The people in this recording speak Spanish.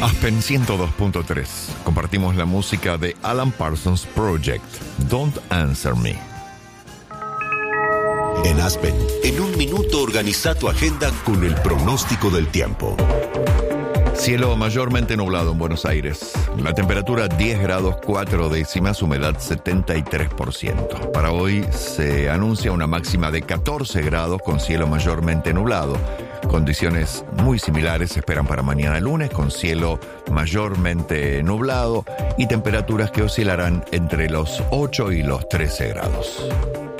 Aspen 102.3. Compartimos la música de Alan Parsons Project, Don't Answer Me. En Aspen, en un minuto organiza tu agenda con el pronóstico del tiempo. Cielo mayormente nublado en Buenos Aires. La temperatura 10 grados 4 décimas, humedad 73%. Para hoy se anuncia una máxima de 14 grados con cielo mayormente nublado. Condiciones muy similares se esperan para mañana lunes con cielo mayormente nublado y temperaturas que oscilarán entre los 8 y los 13 grados.